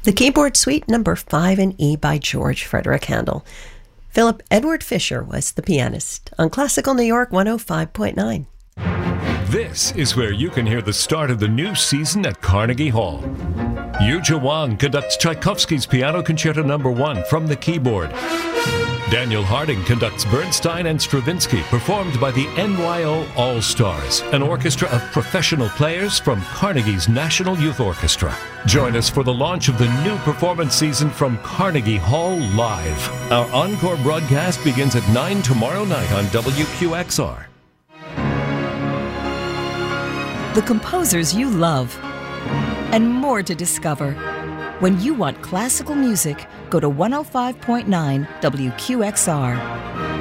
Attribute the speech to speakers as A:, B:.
A: The Keyboard Suite number 5 in E by George Frederick Handel. Philip Edward Fisher was the pianist on Classical New York 105.9.
B: This is where you can hear the start of the new season at Carnegie Hall. Yuja Wang conducts Tchaikovsky's Piano Concerto No. 1 from the keyboard. Daniel Harding conducts Bernstein and Stravinsky, performed by the NYO All-Stars, an orchestra of professional players from Carnegie's National Youth Orchestra. Join us for the launch of the new performance season from Carnegie Hall Live. Our encore broadcast begins at 9 tomorrow night on WQXR.
C: The composers you love, and more to discover. When you want classical music, go to 105.9 WQXR.